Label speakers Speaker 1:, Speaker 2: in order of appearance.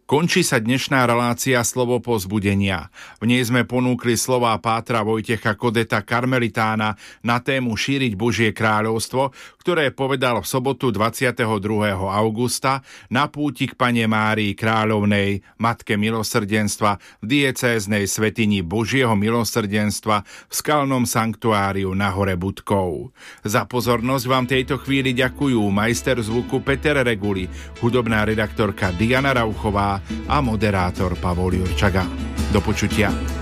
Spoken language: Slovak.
Speaker 1: Končí sa dnešná relácia Slovo povzbudenia. V nej sme ponúkli slová pátra Vojtecha Kodeta karmelitána na tému Šíriť Božie kráľovstvo, ktoré povedal v sobotu 22. augusta na púti k Panne Márii Kráľovnej, Matke milosrdenstva v diecéznej svätyni Božieho milosrdenstva v skalnom sanktuáriu na hore Budkov. Za pozornosť vám tejto chvíli ďakujú majster zvuku Peter Reguli, hudobná redaktorka Diana Rauchová a moderátor Pavol Jurčaga. Do počutia.